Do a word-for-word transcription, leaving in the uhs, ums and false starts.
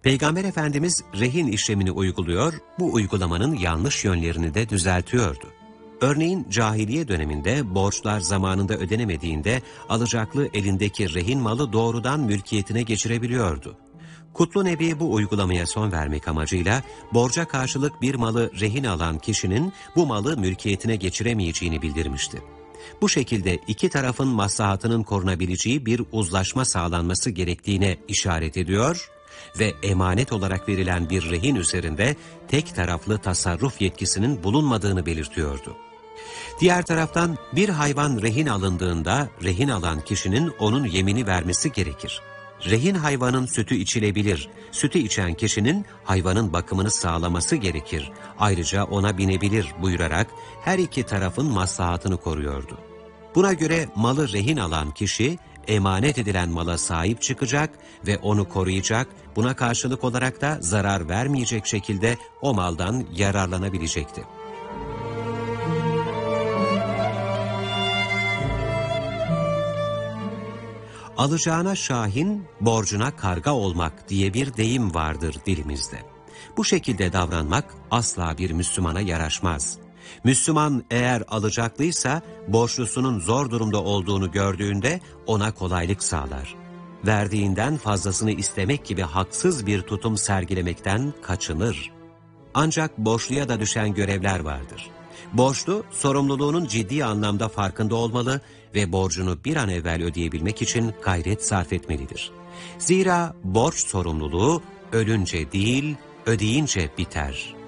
Peygamber Efendimiz rehin işlemini uyguluyor, bu uygulamanın yanlış yönlerini de düzeltiyordu. Örneğin cahiliye döneminde borçlar zamanında ödenemediğinde alacaklı elindeki rehin malı doğrudan mülkiyetine geçirebiliyordu. Kutlu Nebi bu uygulamaya son vermek amacıyla borca karşılık bir malı rehin alan kişinin bu malı mülkiyetine geçiremeyeceğini bildirmişti. Bu şekilde iki tarafın maslahatının korunabileceği bir uzlaşma sağlanması gerektiğine işaret ediyor ve emanet olarak verilen bir rehin üzerinde tek taraflı tasarruf yetkisinin bulunmadığını belirtiyordu. Diğer taraftan bir hayvan rehin alındığında rehin alan kişinin onun yemini vermesi gerekir. Rehin hayvanın sütü içilebilir, sütü içen kişinin hayvanın bakımını sağlaması gerekir. Ayrıca ona binebilir buyurarak her iki tarafın maslahatını koruyordu. Buna göre malı rehin alan kişi emanet edilen mala sahip çıkacak ve onu koruyacak, buna karşılık olarak da zarar vermeyecek şekilde o maldan yararlanabilecekti. Alacağına şahin, borcuna karga olmak diye bir deyim vardır dilimizde. Bu şekilde davranmak asla bir Müslümana yaraşmaz. Müslüman eğer alacaklıysa borçlusunun zor durumda olduğunu gördüğünde ona kolaylık sağlar. Verdiğinden fazlasını istemek gibi haksız bir tutum sergilemekten kaçınır. Ancak borçluya da düşen görevler vardır. Borçlu, sorumluluğunun ciddi anlamda farkında olmalı ve borcunu bir an evvel ödeyebilmek için gayret sarf etmelidir. Zira borç sorumluluğu ölünce değil, ödeyince biter.